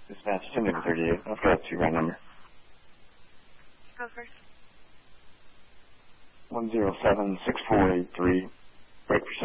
Dispatch 1038. I've got a 2-round number. Go first. 107-6483. Break for